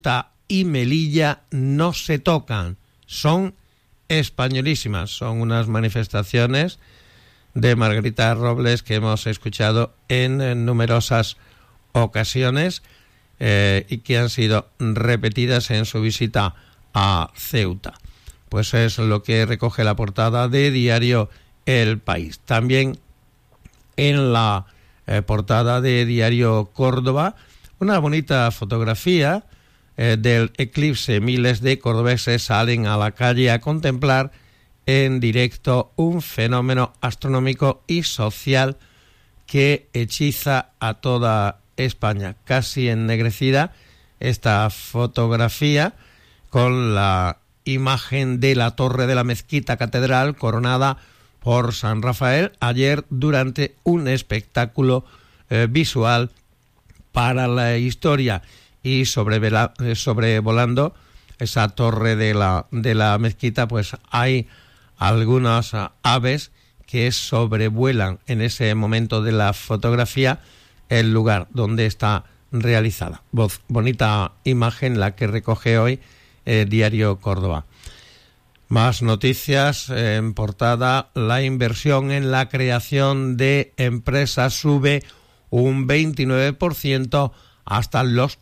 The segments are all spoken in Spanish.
y Melilla no se tocan. Son españolísimas. Son unas manifestaciones de Margarita Robles que hemos escuchado en numerosas ocasiones y que han sido repetidas en su visita a Ceuta. Pues es lo que recoge la portada de Diario El País. También en la portada de Diario Córdoba, una bonita fotografía del eclipse. Miles de cordobeses salen a la calle a contemplar en directo un fenómeno astronómico y social que hechiza a toda España. Casi ennegrecida esta fotografía con la imagen de la torre de la mezquita catedral coronada por San Rafael ayer durante un espectáculo visual para la historia, y sobrevolando esa torre de la mezquita pues hay algunas aves que sobrevuelan en ese momento de la fotografía el lugar donde está realizada. Bonita imagen la que recoge hoy Diario Córdoba. Más noticias en portada. La inversión en la creación de empresas sube un 29% hasta los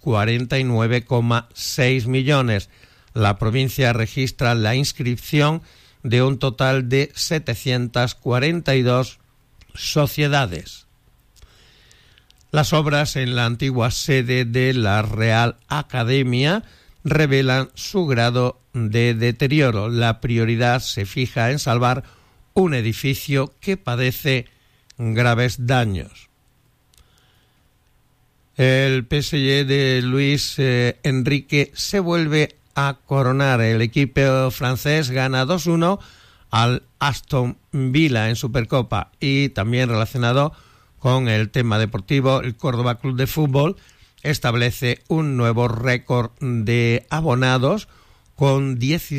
49,6 millones. La provincia registra la inscripción de un total de 742 sociedades. Las obras en la antigua sede de la Real Academia revelan su grado de deterioro. La prioridad se fija en salvar un edificio que padece graves daños. El PSG de Luis Enrique se vuelve a coronar. El equipo francés gana 2-1 al Aston Villa en Supercopa. Y también relacionado con el tema deportivo, el Córdoba Club de Fútbol establece un nuevo récord de abonados con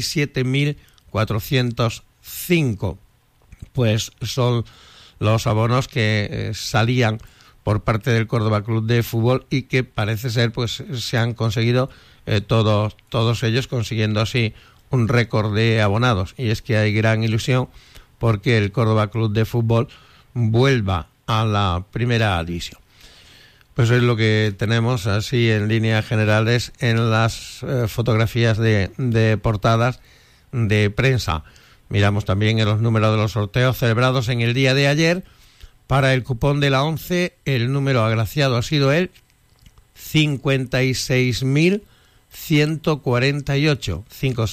17.405. Pues son los abonos que salían por parte del Córdoba Club de Fútbol y que parece ser pues se han conseguido todos ellos, consiguiendo así un récord de abonados. Y es que hay gran ilusión porque el Córdoba Club de Fútbol vuelva a la primera división. Pues es lo que tenemos así en líneas generales en las fotografías de portadas de prensa. Miramos también en los números de los sorteos celebrados en el día de ayer. Para el cupón de la 11, el número agraciado ha sido el 56.148,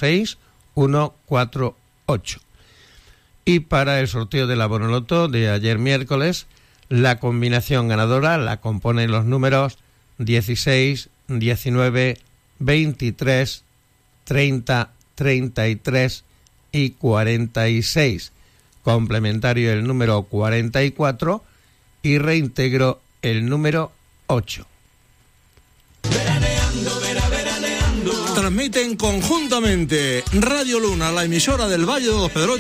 56148. Y para el sorteo de la Bonoloto de ayer miércoles, la combinación ganadora la componen los números 16, 19, 23, 30, 33 y 46. Complementario el número 44 y reintegro el número 8. Transmiten conjuntamente Radio Luna, la emisora del Valle de los Pedroches,